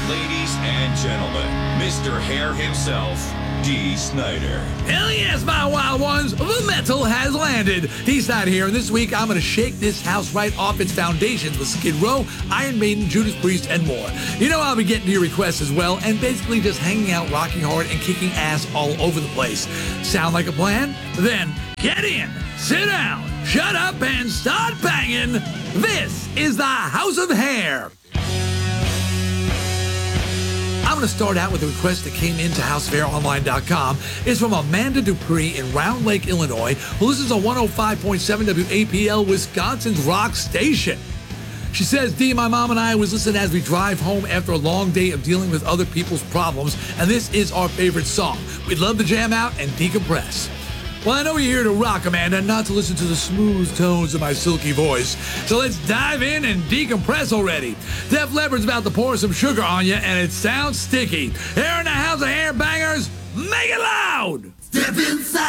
Ladies and gentlemen, Mr. Hair himself, Dee Snider. Hell yes, my wild ones, the metal has landed. He's not here, and this week I'm going to shake this house right off its foundations with Skid Row, Iron Maiden, Judas Priest, and more. You know I'll be getting to your requests as well, and basically just hanging out, rocking hard, and kicking ass all over the place. Sound like a plan? Then get in, sit down, shut up, and start banging. This is the House of Hair. I'm going to start out with a request that came into HouseOfHairOnline.com. It's from Amanda Dupree in Round Lake, Illinois, who listens on 105.7 WAPL, Wisconsin's rock station. She says, Dee, my mom and I always listen as we drive home after a long day of dealing with other people's problems, and this is our favorite song. We'd love to jam out and decompress. Well, I know you're here to rock, Amanda, not to listen to the smooth tones of my silky voice. So let's dive in and decompress already. Def Leppard's about to pour some sugar on you, and it sounds sticky. Here in the House of Hair Bangers, make it loud! Step inside!